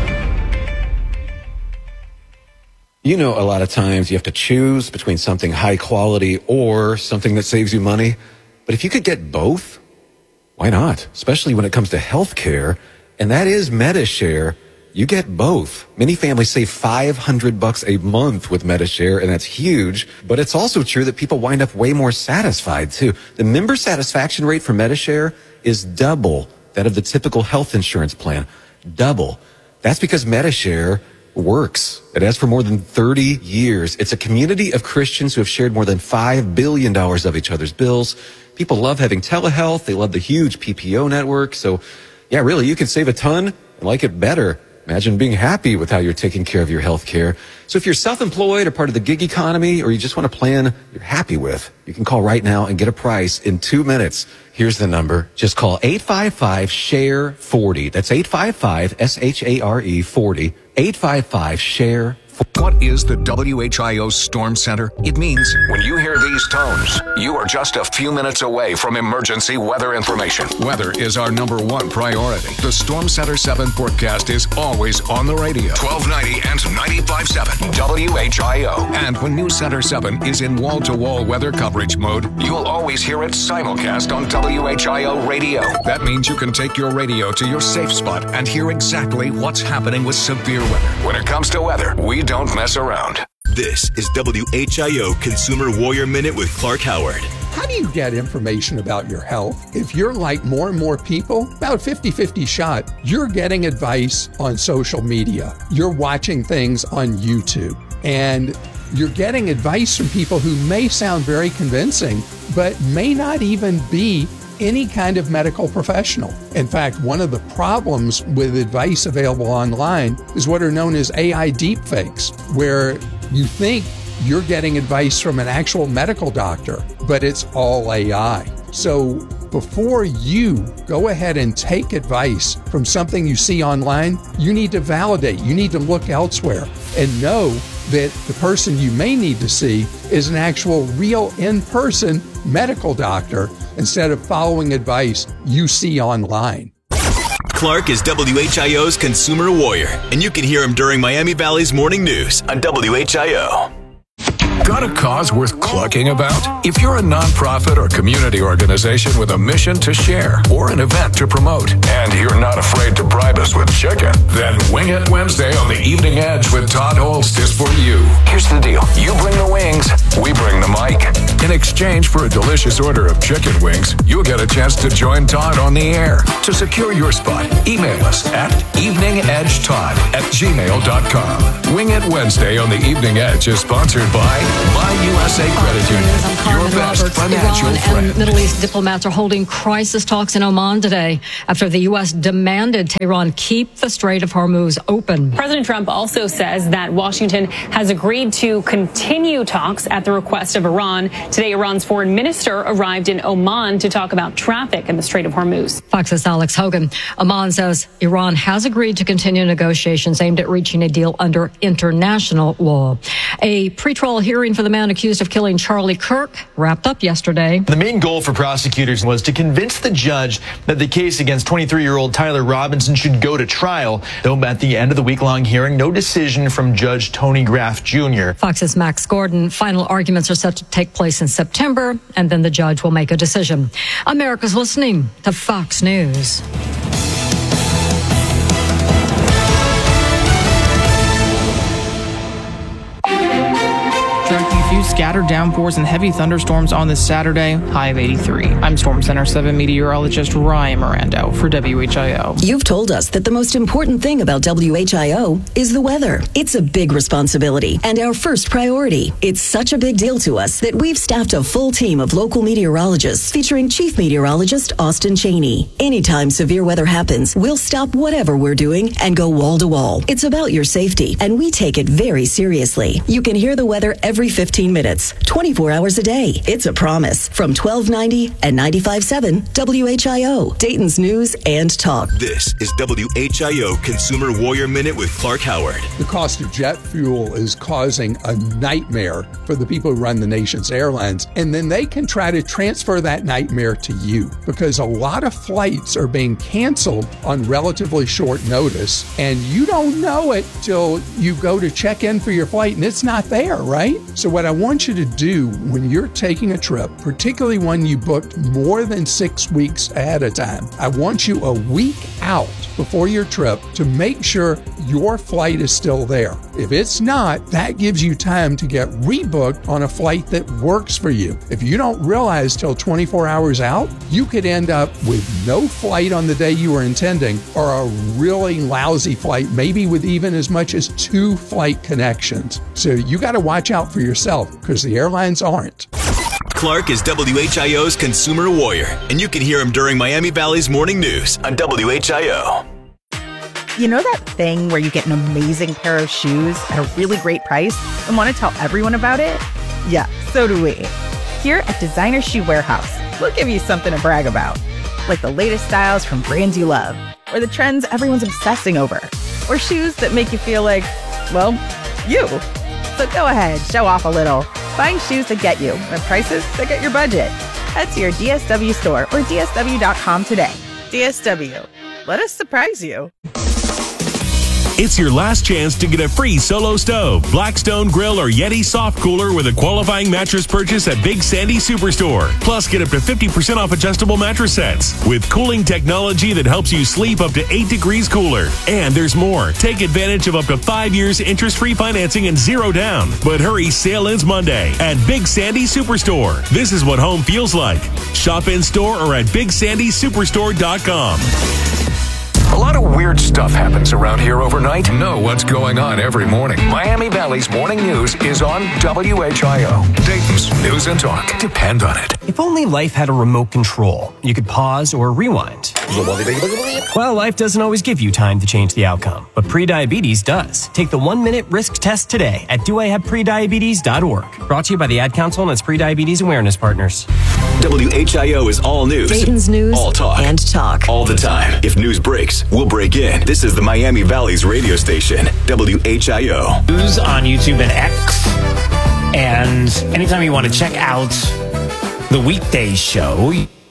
A lot of times you have to choose between something high quality or something that saves you money. But if you could get both, why not? Especially when it comes to health care, and that is MediShare. You get both. Many families save $500 a month with MediShare, and that's huge. But it's also true that people wind up way more satisfied, too. The member satisfaction rate for MediShare is double that of the typical health insurance plan. Double. That's because MediShare works. It has for more than 30 years. It's a community of Christians who have shared more than $5 billion of each other's bills. People love having telehealth. They love the huge PPO network. So, yeah, really, you can save a ton and like it better. Imagine being happy with how you're taking care of your health care. So if you're self-employed or part of the gig economy, or you just want a plan you're happy with, you can call right now and get a price in 2 minutes. Here's the number. Just call 855-SHARE-40. That's 855-SHARE 40. 855-SHARE-40. What is the WHIO Storm Center? It means when you hear these tones, you are just a few minutes away from emergency weather information. Weather is our number one priority. The Storm Center 7 forecast is always on the radio. 1290 and 95.7 WHIO. And when News Center 7 is in wall-to-wall weather coverage mode, you'll always hear it simulcast on WHIO radio. That means you can take your radio to your safe spot and hear exactly what's happening with severe weather. When it comes to weather, we don't mess around. This is WHIO Consumer Warrior Minute with Clark Howard. How do you get information about your health? If you're like more and more people, about 50-50 shot, you're getting advice on social media. You're watching things on YouTube. And You're getting advice from people who may sound very convincing, but may not even be any kind of medical professional. In fact, one of the problems with advice available online is what are known as AI deepfakes, where you think you're getting advice from an actual medical doctor, but it's all AI. So before you go ahead and take advice from something you see online, you need to validate, you need to look elsewhere and know that the person you may need to see is an actual real in-person medical doctor instead of following advice you see online. Clark is WHIO's consumer warrior, and you can hear him during Miami Valley's morning news on WHIO. Got a cause worth clucking about? If you're a nonprofit or community organization with a mission to share or an event to promote, and you're not afraid to bribe us with chicken, then Wing It Wednesday on the Evening Edge with Todd Holst is for you. Here's the deal. You bring the wings, we bring the mic. In exchange for a delicious order of chicken wings, you'll get a chance to join Todd on the air. To secure your spot, email us at eveningedgetodd@gmail.com. Wing It Wednesday on the Evening Edge is sponsored by My USA Credit Union, your best financial friend. And Middle East diplomats are holding crisis talks in Oman today after the U.S. demanded Tehran keep the Strait of Hormuz open. President Trump also says that Washington has agreed to continue talks at the request of Iran. Today, Iran's foreign minister arrived in Oman to talk about traffic in the Strait of Hormuz. Fox's Alex Hogan. Oman says Iran has agreed to continue negotiations aimed at reaching a deal under international law. A pretrial hearing for the man accused of killing Charlie Kirk wrapped up yesterday. The main goal for prosecutors was to convince the judge that the case against 23-year-old Tyler Robinson should go to trial. Though at the end of the week-long hearing, no decision from Judge Tony Graff Jr. Fox's Max Gordon. Final arguments are set to take place in September, and then the judge will make a decision. America's listening to Fox News. Few scattered downpours and heavy thunderstorms on this Saturday, high of 83. I'm Storm Center 7 meteorologist Ryan Mirando for WHIO. You've told us that the most important thing about WHIO is the weather. It's a big responsibility and our first priority. It's such a big deal to us that we've staffed a full team of local meteorologists featuring Chief Meteorologist Austin Cheney. Anytime severe weather happens, we'll stop whatever we're doing and go wall to wall. It's about your safety, and we take it very seriously. You can hear the weather every 15 minutes, 24 hours a day. It's a promise. From 1290 and 95.7 WHIO, Dayton's News and Talk. This is WHIO Consumer Warrior Minute with Clark Howard. The cost of jet fuel is causing a nightmare for the people who run the nation's airlines, and then they can try to transfer that nightmare to you because a lot of flights are being canceled on relatively short notice, and you don't know it till you go to check in for your flight and it's not there, right? So what I want you to do when you're taking a trip, particularly when you booked more than 6 weeks ahead of time, I want you a week out before your trip to make sure your flight is still there. If it's not, that gives you time to get rebooked on a flight that works for you. If you don't realize till 24 hours out, you could end up with no flight on the day you were intending or a really lousy flight, maybe with even as much as 2 flight connections. So you got to watch out for yourself because the airlines aren't. Clark is WHIO's consumer warrior, and you can hear him during Miami Valley's morning news on WHIO. You know that thing where you get an amazing pair of shoes at a really great price and want to tell everyone about it? Yeah, so do we. Here at Designer Shoe Warehouse, we'll give you something to brag about, like the latest styles from brands you love, or the trends everyone's obsessing over, or shoes that make you feel like, well, you. So go ahead, show off a little. Find shoes that get you at prices that get your budget. Head to your DSW store or DSW.com today. DSW. Let us surprise you. It's your last chance to get a free Solo Stove, Blackstone Grill, or Yeti Soft Cooler with a qualifying mattress purchase at Big Sandy Superstore. Plus, get up to 50% off adjustable mattress sets with cooling technology that helps you sleep up to 8 degrees cooler. And there's more. Take advantage of up to 5 years interest-free financing and 0 down. But hurry, sale ends Monday at Big Sandy Superstore. This is what home feels like. Shop in store or at BigSandySuperstore.com. A lot of weird stuff stuff happens around here overnight. Know what's going on every morning. Miami Valley's morning news is on WHIO. Dayton's News and Talk. Depend on it. If only life had a remote control, you could pause or rewind. Well, life doesn't always give you time to change the outcome, but prediabetes does. Take the 1-minute risk test today at doihaveprediabetes.org. Brought to you by the Ad Council and its Prediabetes Awareness Partners. WHIO is all news. Dayton's news all talk. And talk. All the time. If news breaks, we'll break in. This is the Miami Valley's radio station, WHIO. News on YouTube and X. And anytime you want to check out the weekday show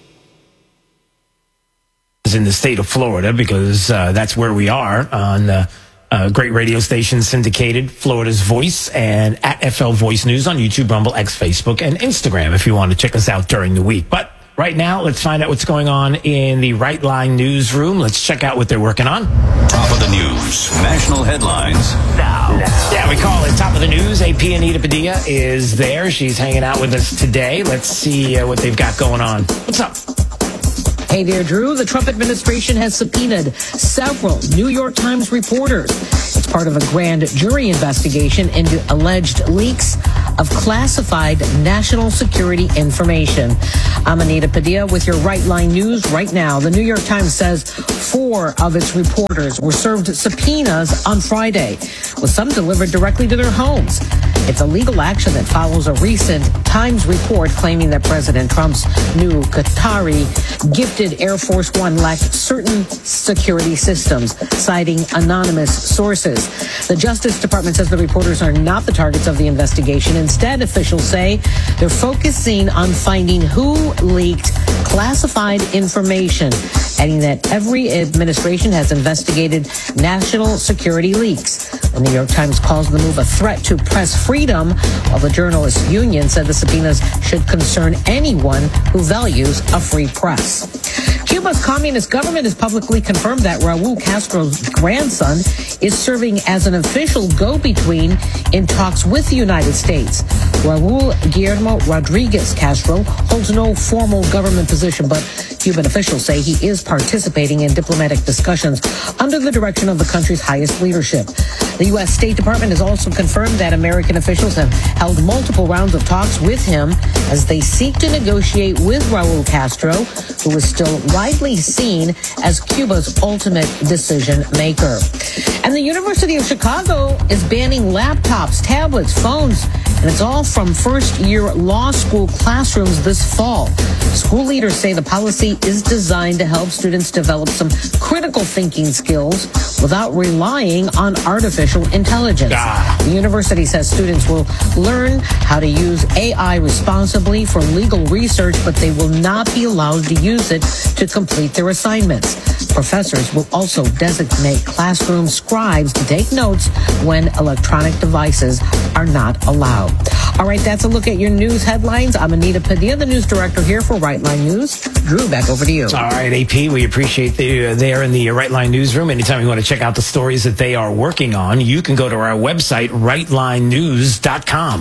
is in the state of Florida, because that's where we are on the great radio station syndicated, Florida's Voice, and at FL Voice News on YouTube, Rumble, X, Facebook, and Instagram if you want to check us out during the week. But right now, let's find out what's going on in the Right Line newsroom. Let's check out what they're working on. Top of the news. National headlines. Now. Yeah, we call it Top of the News. AP Anita Padilla is there. She's hanging out with us today. Let's see what they've got going on. What's up? Hey there, Drew. The Trump administration has subpoenaed several New York Times reporters. It's part of a grand jury investigation into alleged leaks of classified national security information. I'm Anita Padilla with your Right Line News right now. The New York Times says 4 of its reporters were served subpoenas on Friday, with some delivered directly to their homes. It's a legal action that follows a recent Times report claiming that President Trump's new Qatari gifted Air Force One lacked certain security systems, citing anonymous sources. The Justice Department says the reporters are not the targets of the investigation. Instead, officials say they're focusing on finding who leaked classified information, adding that every administration has investigated national security leaks. The New York Times calls the move a threat to press freedom, while the Journalists Union said the subpoenas should concern anyone who values a free press. Cuba's communist government has publicly confirmed that Raul Castro's grandson is serving as an official go-between in talks with the United States. Raul Guillermo Rodriguez Castro holds no formal government position, but Cuban officials say he is participating in diplomatic discussions under the direction of the country's highest leadership. The U.S. State Department has also confirmed that American officials have held multiple rounds of talks with him as they seek to negotiate with Raul Castro, who is still widely seen as Cuba's ultimate decision maker. And the University of Chicago is banning laptops, tablets, phones, and it's all from first-year law school classrooms this fall. School leaders say the policy is designed to help students develop some critical thinking skills without relying on artificial intelligence. The university says students will learn how to use AI responsibly for legal research, but they will not be allowed to use it to complete their assignments. Professors will also designate classroom scribes to take notes when electronic devices are not allowed. All right, that's a look at your news headlines. I'm Anita Padilla, the news director here for Right Line News. Drew, back over to you. All right, AP, we appreciate you there in the Right Line newsroom. Anytime you want to check out the stories that they are working on, you can go to our website, rightlinenews.com.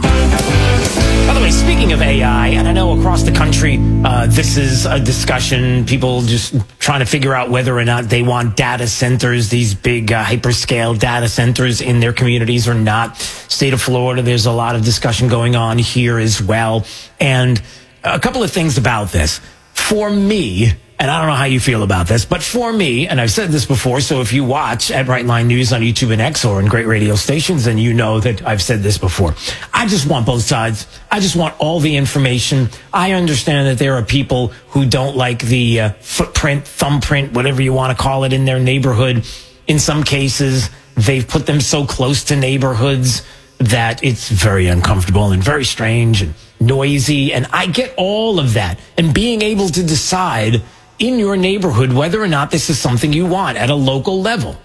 By the way, speaking of AI, and I know across the country, this is a discussion, people just trying to figure out whether or not they want data centers, these big hyperscale data centers in their communities or not. State of Florida, there's a lot of discussion going on here as well. And a couple of things about this. For me, and I don't know how you feel about this, but for me, and I've said this before, so if you watch at Right Line News on YouTube and X or in great radio stations, then you know that I've said this before. I just want both sides. I just want all the information. I understand that there are people who don't like the footprint, thumbprint, whatever you want to call it, in their neighborhood. In some cases, they've put them so close to neighborhoods that it's very uncomfortable and very strange and noisy. And I get all of that. And being able to decide in your neighborhood whether or not this is something you want at a local level.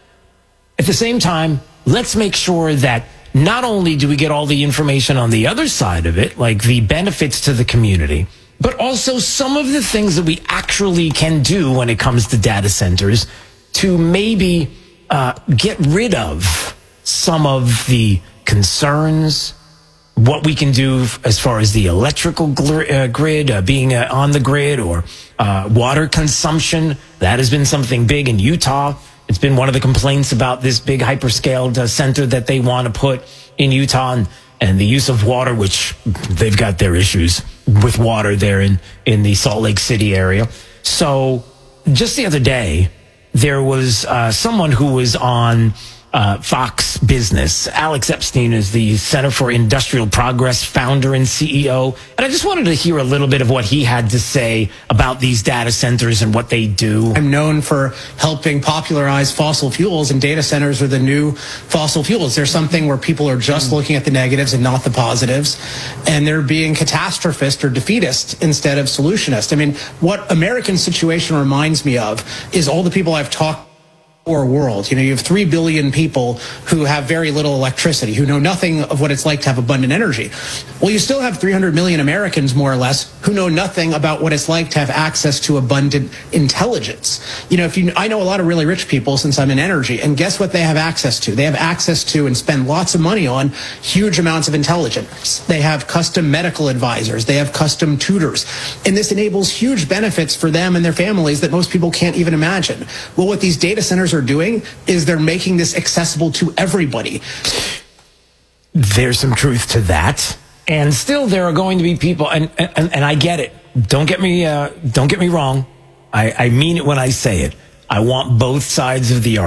At the same time, let's make sure that not only do we get all the information on the other side of it, like the benefits to the community, but also some of the things that we actually can do when it comes to data centers to maybe get rid of some of the concerns, what we can do as far as the electrical grid, being on the grid, or water consumption. That has been something big in Utah. It's been one of the complaints about this big hyperscaled center that they want to put in Utah, and the use of water, which they've got their issues with water there in the Salt Lake City area. So just the other day, there was someone who was on Fox Business. Alex Epstein is the Center for Industrial Progress founder and CEO. And I just wanted to hear a little bit of what he had to say about these data centers and what they do. I'm known for helping popularize fossil fuels, and data centers are the new fossil fuels. There's something where people are just looking at the negatives and not the positives, and they're being catastrophist or defeatist instead of solutionist. I mean, what American situation reminds me of is all the people I've talked or world. You have 3 billion people who have very little electricity, who know nothing of what it's like to have abundant energy. Well, you still have 300 million Americans, more or less, who know nothing about what it's like to have access to abundant intelligence. I know a lot of really rich people since I'm in energy, and guess what they have access to? They have access to and spend lots of money on huge amounts of intelligence. They have custom medical advisors. They have custom tutors. And this enables huge benefits for them and their families that most people can't even imagine. Well, what these data centers are doing is they're making this accessible to everybody. There's some truth to that, and still there are going to be people, and I get it. Don't get me wrong. I mean it when I say it. I want both sides of the argument.